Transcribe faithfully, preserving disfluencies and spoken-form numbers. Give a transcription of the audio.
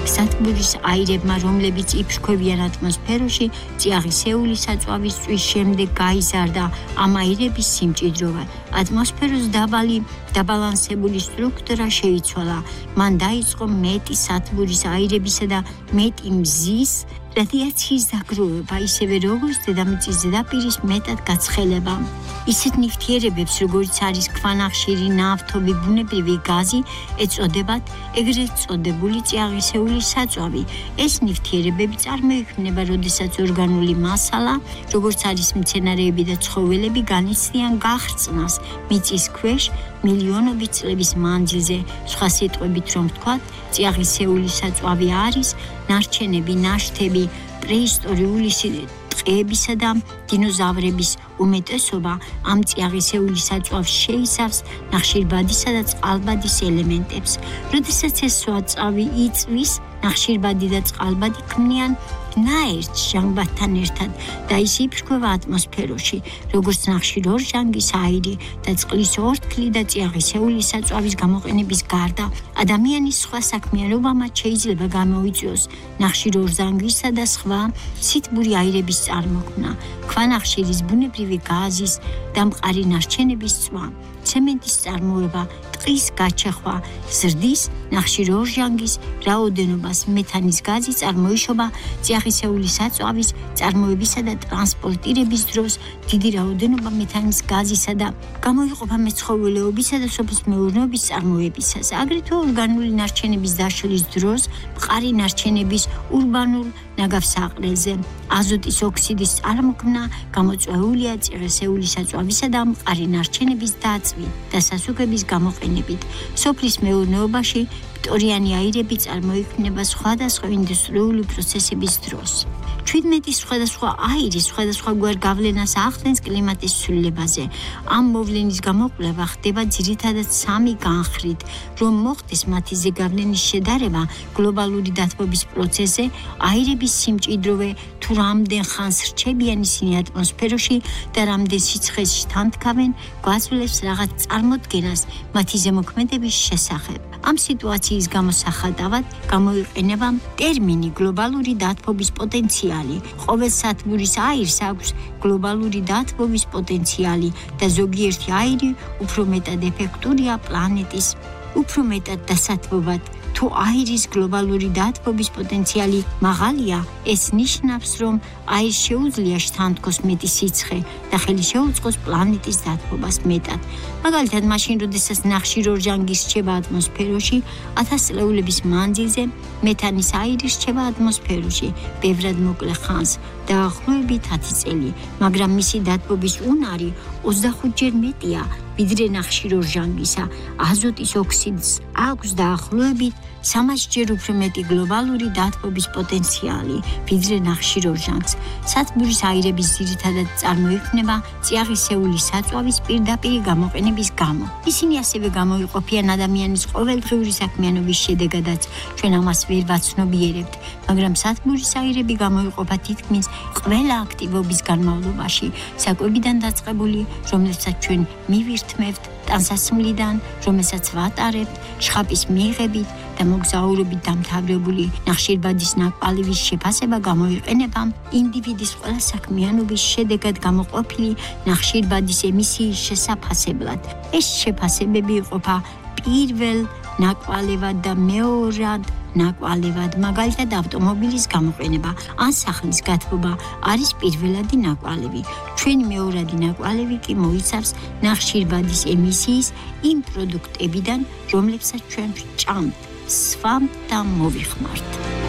სათბურის აირებმა, რომლებიც იფრქვევიან ატმოსფეროში, წიაღისეული საწვავის წვის შემდეგ გაიზარდა ამ აირების სიმჭიდროვა. ატმოსფეროს დაბალი დაბალანსებული სტრუქტურა შეიცვალა. მან დაიწყო მეტი სათბურის აირებისა და მეტი მზის რადიაციის დაგროვება, ისევე როგორც დედამიწის ზედაპირის მეტად გაცხელება. ისეთ ნივთიერებებს, როგორც არის ქვანახშირი, ნავთობი, ბუნებრივი გაზი, ეწოდებათ ეგრეთ წოდებული წიაღისეული საწვავი. ეს ნივთიერებები წარმოიქმნება, როდესაც ორგანული მასალა, როგორც არის მცენარეები და ცხოველები, განიცდიან გახრწნას მიწის ქვეშ მილიონობით წლების მანძილზე. სხვა სიტყვებით რომ ვთქვათ, წიაღისეული საწვავი არის ნარჩენები, ნაშთები, პრეისტორიული ტყეებისა და დინოზავრების უმეტესობა. ამ წიაღისეული საწვავს შეიცავს ნახშირბადისა და წყალბადის ელემენტებს. როდესაც ეს საწვავი იწვის, ნახშირბადი და წყალბადი ქმნიან ნაერთს ჟანგბადთან ერთად და ის იფრქვევა ატმოსფეროში, როგორც ნახშირორჟანგის აირი და წყლის ორთქლი და წიაღისეული საწვავის გამოყენების გარდა. ადამიანის სხვა საქმიანობა მათ შეიძლება გამოიწვიოს ნახშირორჟანგისა და სხვა სითბური აირების წარმოქმნა, ქვანახშირის, ბუნებრივი გაზის და მყარი ნარჩენების წვა, ცემენტის წარმოება, ტყის გაჩეხვა, ზრდის, ნახშირორჟანგის რაოდენობას, მეთანის გაზი წარმოიშობა წიაღისეული საწვავის წარმოებისა და ტრანსპორტირების დროს, დიდი რაოდენობა მეთანის გაზისა და გამოიყოფა მეცხოველეობისა და სოფლის მეურნეობის წარმოებისას. აგრეთვე ორგანული ნარჩენების დაშლის დროს მყარი ნარჩენების ურბანულ ნაგავსაყრელზე აზოტის ოქსიდის წარმოქმნა გამოწვეულია წიაღისეული საწვავისა და მყარი ნარჩენების დაწვით და სასუქების გამოყენებით. სოფლის მეურნეობაში ფტორიანი აირები წარმოიქმნება სხვადასხვა ინდუსტრიული პროცესების დროს. ჩვიდმეტი სხვადასხვა აირი სხვადასხვაგვარ გავლენას ახდენს კლიმატის ცვლილებაზე. ამ მოვლენის გამოკვლევა ხდება ძირითადად სამი განხრით, რომ მოხდეს მათი ზეგავლენის შედარება გლობალური დათბობის პროცესზე, აირების სიმჭიდროვე თუ რამდენ ხანს რჩებიან ისინი ატმოსფეროში და რამდენ სიცხეს შთანთქავენ, გვაძლევს რაღაც წარმოდგენას მათი ზემოქმედების შესახებ. ამ სიტუაციის გამოსახატავად გამოიყენება ტერმინი გლობალური დათბობის პოტენციალი. ყოველ სათბურის აირს აქვს გლობალური დათბობის პოტენციალი და ზოგიერთი აირი უფრო მეტად ეფექტურია პლანეტის უფრო მეტად დასათბობად. თუ აირის გლობალური დათბობის პოტენციალი მაღალია, ეს ნიშნავს, რომ აირს შეუძლია შთანთქოს მეტი სიცხე და ხელი შეუწყოს პლანეტის დათბობას მეტად. მაგალითად, მაშინ, როდესაც ნახშირორჟანგი რჩება ატმოსფეროში, ათას წლეულების მანძილზე მეთანის აირი რჩება ატმოსფეროში ბევრად მოკლე ხანს, დაახლოებით ათი წელი, მაგრამ მისი დათბობის უნარი ოცდახუთჯერ მეტია, ვიდრე ნახშირორჟანგისა. აზოტის ოქსიდს აქვს დაახლოებით სამასჯერ უფრო მეტი გლობალური დათბობის პოტენციალი, ვიდრე ნახშირორჟანგს. სათბურის აირების ძირითადად წარმოიქმნება წიაღისეული საწვავის პირდაპირი გამოყენების გამო. ისინი ასევე გამოიყოფიან ადამიანის ყოველდღიური საქმიანობის შედეგადაც, ჩვენ ამას ვერ ვაცნობიერებთ, მაგრამ სათბურის აირები გამოიყოფა თითქმის ყველა აქტივობის განმავლობაში, საკვებიდან დაწყებული, რომლებსაც ჩვენ მივირთმევთ, ტანსაცმლიდან, რომელსაც ვატარებთ, შხაპის მიღებით და მოგზაურობით დამთავრებული ნახშირბადის ნაკვალევის შეფასება გამოიყენება ინდივიდის ყველა საქმიანობის შედეგად გამოყოფილი ნახშირბადის ემისიის შესაფასებლად. ეს შეფასებები იყოფა პირველ ნაკვალევად და მეორად ნაკვალევად, მაგალითად ავტომობილის გამოყენება ან სახლის გათბობა არის პირველადი ნაკვალევი. ჩვენი მეორადი ნაკვალევი კი მოიცავს ნახშირბადის ემისიის იმ პროდუქტებიდან, რომლებსაც ჩვენ ვჭამთ, სვამთ და მოვიხმართ.